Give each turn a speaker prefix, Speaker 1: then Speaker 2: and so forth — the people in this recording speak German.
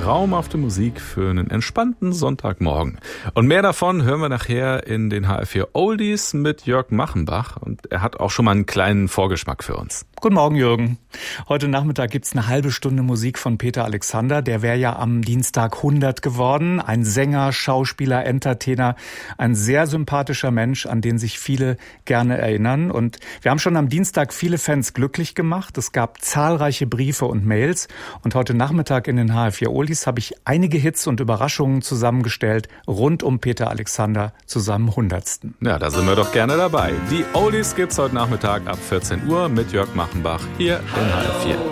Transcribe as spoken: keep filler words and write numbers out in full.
Speaker 1: traumhafte Musik für einen entspannten Sonntagmorgen. Und mehr davon hören wir nachher in den H R vier Oldies mit Jörg Machenbach. Und er hat auch schon mal einen kleinen Vorgeschmack für uns.
Speaker 2: Guten Morgen, Jürgen. Heute Nachmittag gibt's eine halbe Stunde Musik von Peter Alexander. Der wäre ja am Dienstag hundert geworden. Ein Sänger, Schauspieler, Entertainer, ein sehr sympathischer Mensch, an den sich viele gerne erinnern. Und wir haben schon am Dienstag viele Fans glücklich gemacht. Es gab zahlreiche Briefe und Mails. Und heute Nachmittag in den H R vier Oldies habe ich einige Hits und Überraschungen zusammengestellt rund um Peter Alexander zu seinem hundertsten.
Speaker 1: Ja, da sind wir doch gerne dabei. Die Oldies gibt's heute Nachmittag ab vierzehn Uhr mit Jörg Machenbach hier in H R vier.